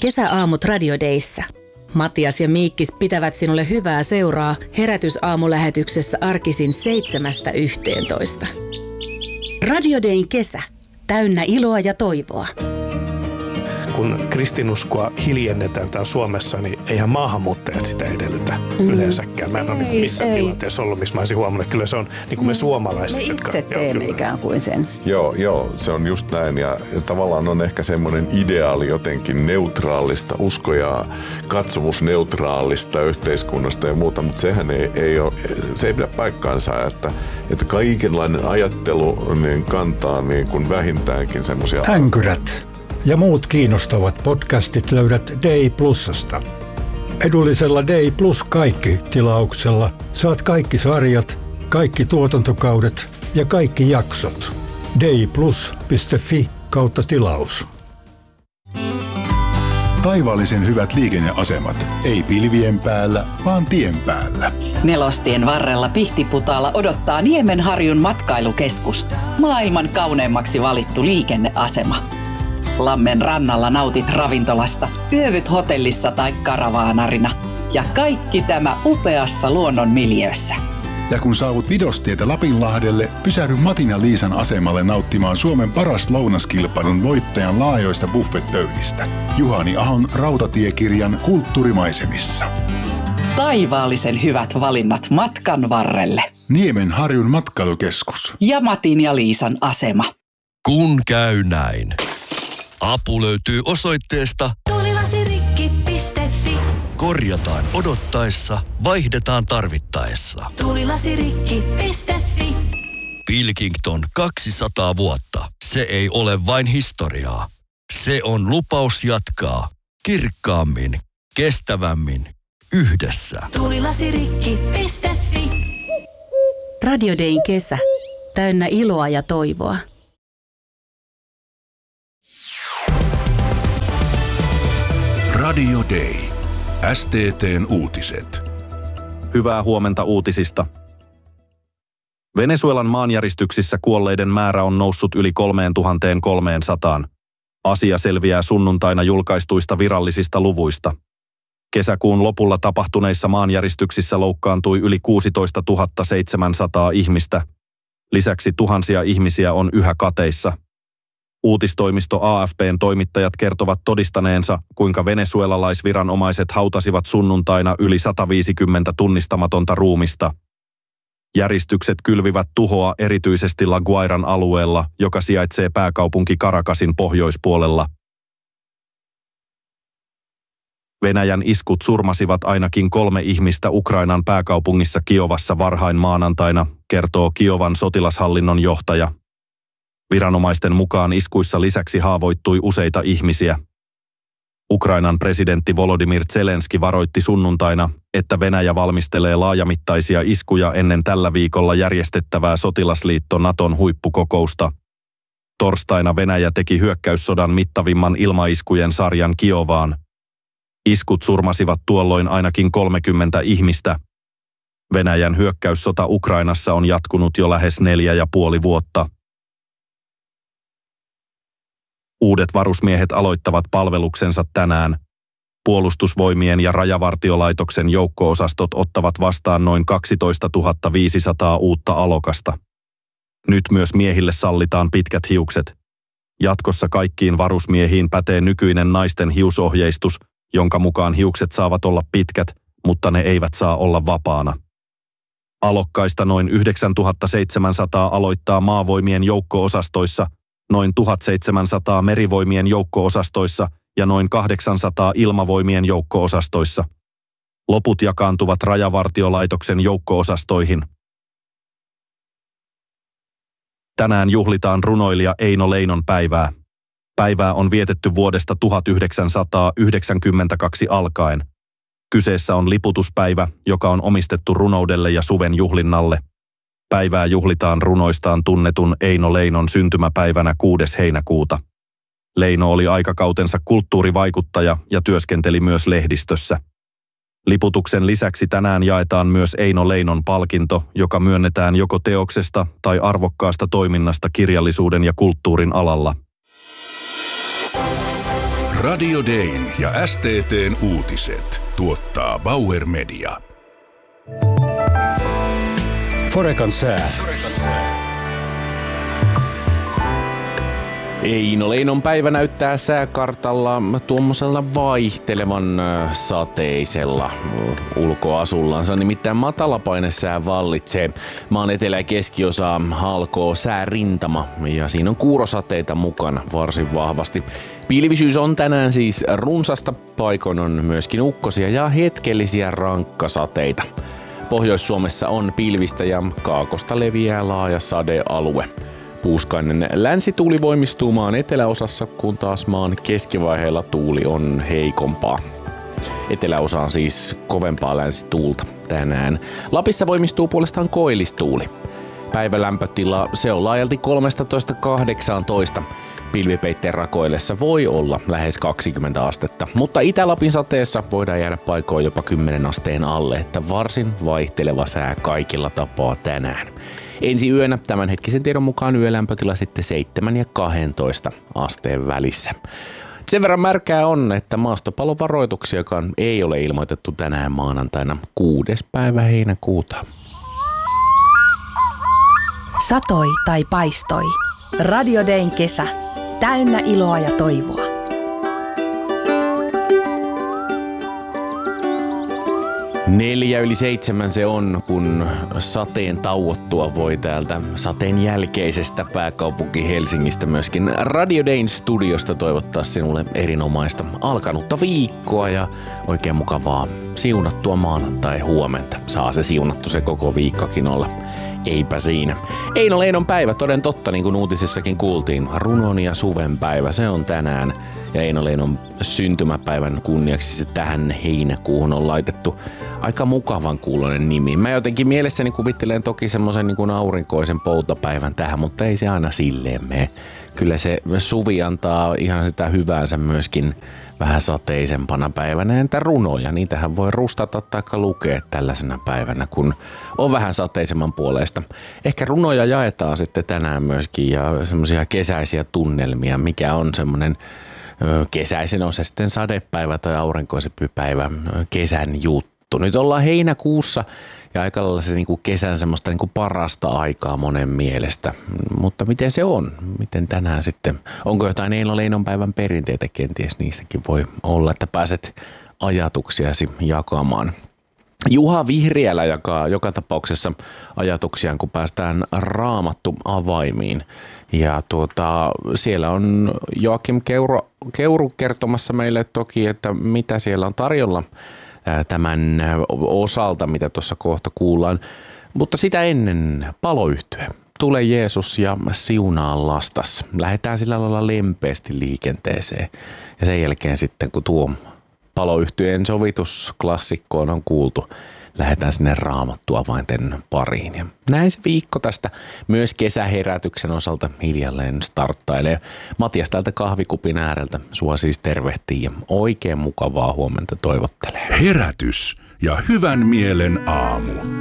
Kesäaamut Radio Dayssä. Matias ja Miikkis pitävät sinulle hyvää seuraa herätysaamulähetyksessä arkisin 7–11. Radio Dayn kesä. Täynnä iloa ja toivoa. Kun kristinuskoa hiljennetään täällä Suomessa, niin eihän maahanmuuttajat sitä edellytä yleensäkään. Mä en ole missään tilanteessa ollut, missä mä olisin huomannut, että kyllä se on niin kuin me suomalaiset. Me itse teemme ikään kuin sen. Joo, se on just näin. Ja tavallaan on ehkä semmoinen ideaali jotenkin neutraalista, usko- ja katsomusneutraalista yhteiskunnasta ja muuta, mutta sehän ei ole, se ei pidä paikkaansa, että kaikenlainen ajattelu niin kantaa niin kuin vähintäänkin semmoisia... Änkyrät ja muut kiinnostavat podcastit löydät Day Plusasta. Edullisella Day Plus kaikki -tilauksella saat kaikki sarjat, kaikki tuotantokaudet ja kaikki jaksot. dayplus.fi/tilaus. Taivaallisen hyvät liikenneasemat. Ei pilvien päällä, vaan tien päällä. Nelostien varrella Pihtiputaalla odottaa Niemenharjun matkailukeskus. Maailman kauneimmaksi valittu liikenneasema. Lammen rannalla nautit ravintolasta, yövyt hotellissa tai karavaanarina. Ja kaikki tämä upeassa luonnon miljöössä. Ja kun saavut Vidostietä Lapinlahdelle, pysähdy Matin ja Liisan asemalle nauttimaan Suomen paras lounaskilpailun voittajan laajoista buffetpöydistä. Juhani Ahon rautatiekirjan kulttuurimaisemissa. Taivaallisen hyvät valinnat matkan varrelle. Niemenharjun matkailukeskus. Ja Matin ja Liisan asema. Kun käy näin. Apu löytyy osoitteesta tuulilasirikki.fi. Korjataan odottaessa, vaihdetaan tarvittaessa. Tuulilasirikki.fi. Pilkington 200 vuotta. Se ei ole vain historiaa. Se on lupaus jatkaa kirkkaammin, kestävämmin, yhdessä. Tuulilasirikki.fi. Radio Dayn kesä. Täynnä iloa ja toivoa. Radio Day. STT:n uutiset. Hyvää huomenta uutisista. Venezuelan maanjäristyksissä kuolleiden määrä on noussut yli 3300. Asia selviää sunnuntaina julkaistuista virallisista luvuista. Kesäkuun lopulla tapahtuneissa maanjäristyksissä loukkaantui yli 16 700 ihmistä. Lisäksi tuhansia ihmisiä on yhä kateissa. Uutistoimisto AFP:n toimittajat kertovat todistaneensa, kuinka venezuelalaisviranomaiset hautasivat sunnuntaina yli 150 tunnistamatonta ruumista. Järistykset kylvivät tuhoa erityisesti La Guairan alueella, joka sijaitsee pääkaupunki Caracasin pohjoispuolella. Venäjän iskut surmasivat ainakin 3 ihmistä Ukrainan pääkaupungissa Kiovassa varhain maanantaina, kertoo Kiovan sotilashallinnon johtaja. Viranomaisten mukaan iskuissa lisäksi haavoittui useita ihmisiä. Ukrainan presidentti Volodymyr Zelenski varoitti sunnuntaina, että Venäjä valmistelee laajamittaisia iskuja ennen tällä viikolla järjestettävää sotilasliitto Naton huippukokousta. Torstaina Venäjä teki hyökkäyssodan mittavimman ilmaiskujen sarjan Kiovaan. Iskut surmasivat tuolloin ainakin 30 ihmistä. Venäjän hyökkäyssota Ukrainassa on jatkunut jo lähes 4,5 vuotta. Uudet varusmiehet aloittavat palveluksensa tänään. Puolustusvoimien ja Rajavartiolaitoksen joukko-osastot ottavat vastaan noin 12 500 uutta alokasta. Nyt myös miehille sallitaan pitkät hiukset. Jatkossa kaikkiin varusmiehiin pätee nykyinen naisten hiusohjeistus, jonka mukaan hiukset saavat olla pitkät, mutta ne eivät saa olla vapaana. Alokkaista noin 9700 aloittaa maavoimien joukko-osastoissa, noin 1700 merivoimien joukko-osastoissa ja noin 800 ilmavoimien joukko-osastoissa. Loput jakaantuvat Rajavartiolaitoksen joukko-osastoihin. Tänään juhlitaan runoilija Eino Leinon päivää. Päivää on vietetty vuodesta 1992 alkaen. Kyseessä on liputuspäivä, joka on omistettu runoudelle ja suven juhlinnalle. Päivää juhlitaan runoistaan tunnetun Eino Leinon syntymäpäivänä 6. heinäkuuta. Leino oli aikakautensa kulttuurivaikuttaja ja työskenteli myös lehdistössä. Liputuksen lisäksi tänään jaetaan myös Eino Leinon palkinto, joka myönnetään joko teoksesta tai arvokkaasta toiminnasta kirjallisuuden ja kulttuurin alalla. Radio Dayn ja STT:n uutiset tuottaa Bauer Media. Forecan sää. Eino Leinon päivä näyttää sääkartalla tuommoisella vaihtelevan sateisella ulkoasullansa. Nimittäin matalapainesää vallitsee. Maan etelä- ja keskiosaa halkoo säärintama ja siinä on kuurosateita mukana varsin vahvasti. Pilvisyys on tänään siis runsasta, paikoin on myöskin ukkosia ja hetkellisiä rankkasateita. Pohjois-Suomessa on pilvistä ja kaakosta leviää laaja sadealue. Puuskainen länsituuli voimistuu maan eteläosassa, kun taas maan keskivaiheella tuuli on heikompaa. Eteläosa on siis kovempaa länsituulta tänään. Lapissa voimistuu puolestaan koillistuuli. Päivälämpötila se on laajalti 13–18. Pilvipeitteen rakoillessa voi olla lähes 20 astetta, mutta Itä-Lapin sateessa voidaan jäädä paikoin jopa 10 asteen alle, että varsin vaihteleva sää kaikilla tapaa tänään. Ensi yönä tämänhetkisen tiedon mukaan yölämpötila sitten 7 ja 12 asteen välissä. Sen verran märkää on, että maastopalovaroituksiakaan ei ole ilmoitettu tänään maanantaina 6. päivä heinäkuuta. Satoi tai paistoi. Radio Dayn kesä. Täynnä iloa ja toivoa. 6:04 se on, kun sateen tauottua voi täältä sateen jälkeisestä pääkaupunki Helsingistä myöskin Radio Dayn studiosta toivottaa sinulle erinomaista alkanutta viikkoa ja oikein mukavaa siunattua maanantai huomenta. Saa se siunattu se koko viikkokin olla. Eipä siinä. Eino Leinon päivä, toden totta, niin kuin uutisissakin kuultiin. Runon ja suven päivä, se on tänään. Ja Eino Leinon syntymäpäivän kunniaksi se tähän heinäkuuhun on laitettu aika mukavan kuuloinen nimi. Mä jotenkin mielessäni kuvittelen toki semmoisen niin kuin aurinkoisen poutapäivän tähän, mutta ei se aina silleen mene. Kyllä se suvi antaa ihan sitä hyväänsä myöskin vähän sateisempana päivänä. Entä runoja? Niitähän voi rustata tai lukea tällaisena päivänä, kun on vähän sateisemman puolesta. Ehkä runoja jaetaan sitten tänään myöskin ja semmoisia kesäisiä tunnelmia, mikä on semmoinen kesäisen, on se sitten sadepäivä tai aurinkoisempi päivä, kesän juttu. Nyt ollaan heinäkuussa ja aika lailla se niinku kesän semmoista niinku parasta aikaa monen mielestä. Mutta miten se on? Miten tänään sitten? Onko jotain Eino Leinon päivän perinteitä kenties? Niistäkin voi olla, että pääset ajatuksiasi jakamaan. Juha Vihriälä jakaa joka tapauksessa ajatuksiaan, kun päästään Raamattu avaimiin. Ja siellä on Joakim Keuru kertomassa meille toki, että mitä siellä on tarjolla tämän osalta, mitä tuossa kohta kuullaan. Mutta sitä ennen paloyhtye. Tule Jeesus ja siunaa lastas. Lähdetään sillä lailla lempeästi liikenteeseen. Ja sen jälkeen sitten, kun tuo paloyhtyeen sovitusklassikkoon on kuultu, lähdetään sinne Raamattua avainten pariin. Ja näin se viikko tästä myös kesäherätyksen osalta hiljalleen starttailee. Matias täältä kahvikupin ääreltä sua siis tervehtii ja oikein mukavaa huomenta toivottelee. Herätys ja hyvän mielen aamu.